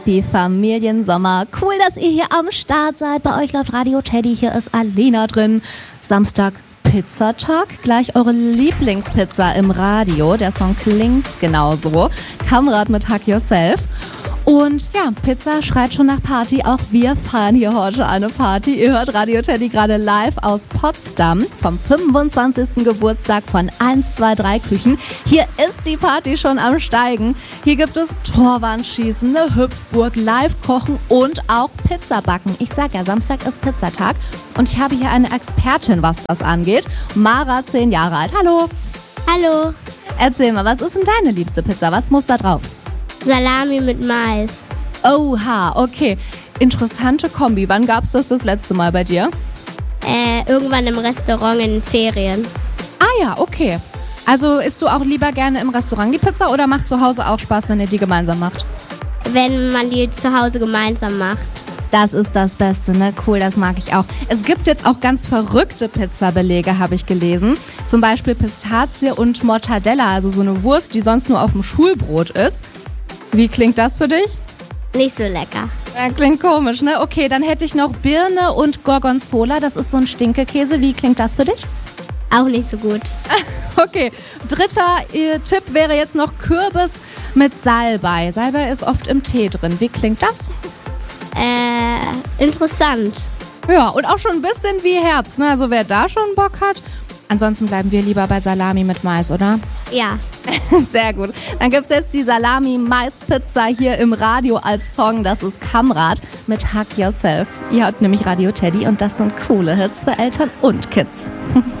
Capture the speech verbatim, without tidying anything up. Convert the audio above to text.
Happy Familiensommer. Cool, dass ihr hier am Start seid. Bei euch läuft Radio Teddy. Hier ist Alena drin. Samstag Pizzatag. Gleich eure Lieblingspizza im Radio. Der Song klingt genauso. Kamrad mit Hug Yourself. Und ja, Pizza schreit schon nach Party. Auch wir feiern hier heute eine Party. Ihr hört Radio Teddy gerade live aus Potsdam vom fünfundzwanzigsten Geburtstag von eins zwei drei Küchen. Hier ist die Party schon am Steigen. Hier gibt es Torwandschießen, eine Hüpfburg, Live-Kochen und auch Pizzabacken. Ich sag ja, Samstag ist Pizzatag und ich habe hier eine Expertin, was das angeht. Mara, zehn Jahre alt. Hallo. Hallo. Erzähl mal, was ist denn deine liebste Pizza? Was muss da drauf? Salami mit Mais. Oha, okay. Interessante Kombi. Wann gab's das das letzte Mal bei dir? Äh, irgendwann im Restaurant in den Ferien. Ah ja, okay. Also isst du auch lieber gerne im Restaurant die Pizza oder macht zu Hause auch Spaß, wenn ihr die gemeinsam macht? Wenn man die zu Hause gemeinsam macht. Das ist das Beste, ne? Cool, das mag ich auch. Es gibt jetzt auch ganz verrückte Pizzabelege, habe ich gelesen. Zum Beispiel Pistazie und Mortadella, also so eine Wurst, die sonst nur auf dem Schulbrot ist. Wie klingt das für dich? Nicht so lecker. Ja, klingt komisch, ne? Okay, dann hätte ich noch Birne und Gorgonzola. Das ist so ein Stinkekäse. Wie klingt das für dich? Auch nicht so gut. Okay, dritter äh, Tipp wäre jetzt noch Kürbis mit Salbei. Salbei ist oft im Tee drin. Wie klingt das? Äh, interessant. Ja, und auch schon ein bisschen wie Herbst, ne? Also wer da schon Bock hat. Ansonsten bleiben wir lieber bei Salami mit Mais, oder? Ja. Sehr gut. Dann gibt es jetzt die Salami-Mais-Pizza hier im Radio als Song. Das ist Kamrad mit Hug Yourself. Ihr hört nämlich Radio Teddy und das sind coole Hits für Eltern und Kids.